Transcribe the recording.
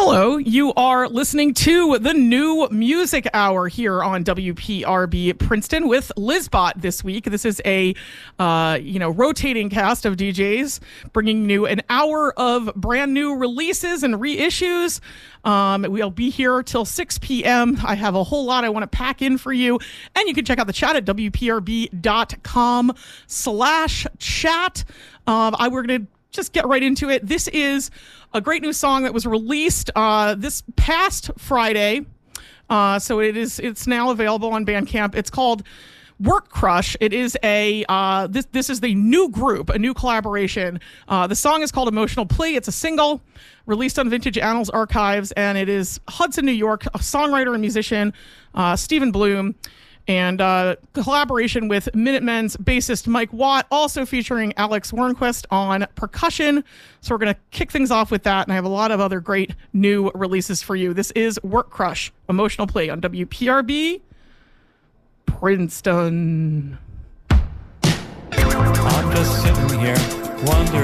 Hello, you are listening to the New Music Hour here on WPRB Princeton with Lizbot this week. This is a, rotating cast of DJs bringing you an hour of brand new releases and reissues. We'll be here till 6 p.m. I have a whole lot I want to pack in for you. And you can check out the chat at WPRB.com/chat. We're going to just get right into it. This is a great new song that was released this past Friday. So it's now available on Bandcamp. It's called Work Crush. It is this is the new group, a new collaboration. The song is called Emotional Plea. It's a single released on Vintage Annals Archives, and it is Hudson, New York, a songwriter and musician, Stephen Bloom, and collaboration with Minutemen's bassist Mike Watt, also featuring Alex Warnquist on percussion. So we're going to kick things off with that, and I have a lot of other great new releases for you. This is Work Crush, Emotional Plea on WPRB Princeton. I'm just sitting here wondering